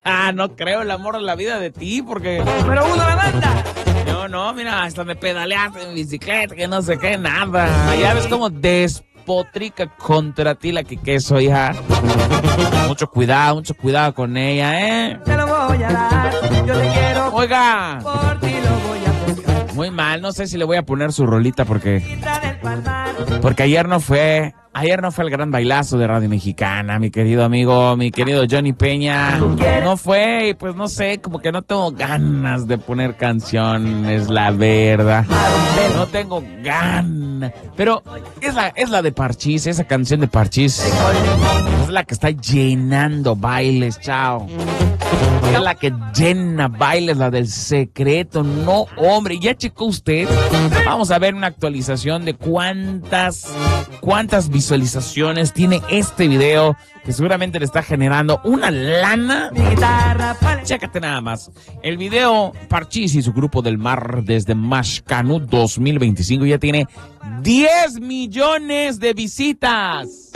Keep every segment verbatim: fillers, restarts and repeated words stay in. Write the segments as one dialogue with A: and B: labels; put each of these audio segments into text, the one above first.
A: No creo el amor de la vida de ti, porque...
B: Pero uno la banda.
A: No, no, mira, hasta me pedaleaste en bicicleta, que no sé qué, nada. Ya ves cómo despotrica contra ti la que queso, hija. Mucho cuidado, mucho cuidado con ella, ¿eh?
B: Te lo voy a dar, yo te quiero.
A: Oiga.
B: Por ti lo voy a pescar.
A: Muy mal, no sé si le voy a poner su rolita porque...
B: Del palmar.
A: Porque ayer no fue... Ayer no fue el gran bailazo de Radio Mexicana, mi querido amigo, mi querido Johnny Peña. No fue, y pues no sé, como que no tengo ganas de poner canciones, la verdad. No tengo ganas. Pero es la, es la de Parchís, esa canción de Parchís. Es la que está llenando bailes, chao. Es la que llena bailes, la del secreto. No, hombre, ¿ya checó usted? Vamos a ver una actualización de cuántas, cuántas visualizaciones tiene este video, que seguramente le está generando una lana. Chécate nada más. El video Parchís y su grupo del mar desde Mashcanu dos mil veinticinco ya tiene diez millones de visitas.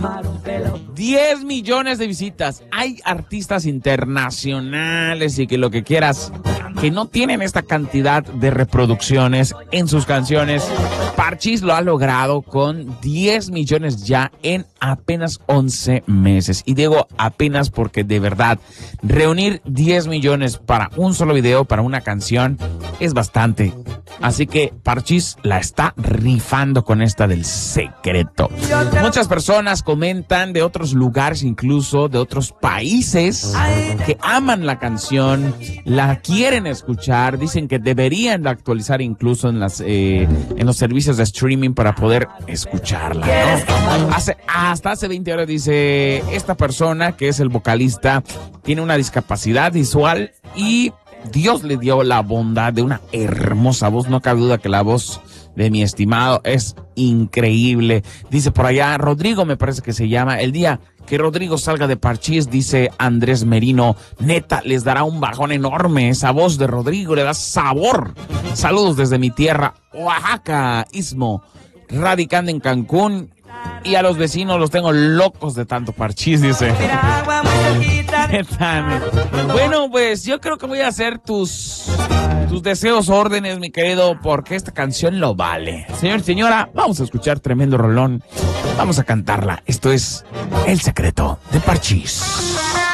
A: diez millones de visitas. Hay artistas internacionales y que lo que quieras, que no tienen esta cantidad de reproducciones en sus canciones. Parchís lo ha logrado con diez millones ya en apenas once meses. Y digo apenas porque de verdad, reunir diez millones para un solo video, para una canción, es bastante. Así que Parchís la está rifando con esta del secreto. Muchas personas comentan de otros lugares, incluso de otros países, que aman la canción, la quieren escuchar, dicen que deberían de actualizar incluso en las eh, en los servicios de streaming para poder escucharla, ¿no? Hace, hasta hace veinte horas dice, esta persona que es el vocalista tiene una discapacidad visual y Dios le dio la bondad de una hermosa voz. No cabe duda que la voz de mi estimado es increíble. Dice por allá, Rodrigo me parece que se llama. El día que Rodrigo salga de Parchís, dice Andrés Merino, neta, les dará un bajón enorme. Esa voz de Rodrigo le da sabor. Saludos desde mi tierra, Oaxaca, Istmo, radicando en Cancún. Y a los vecinos los tengo locos de tanto Parchís, dice. Bueno, pues yo creo que voy a hacer tus, tus deseos órdenes, mi querido, porque esta canción lo vale. Señor y señora, vamos a escuchar tremendo rolón. Vamos a cantarla. Esto es El Secreto de Parchís.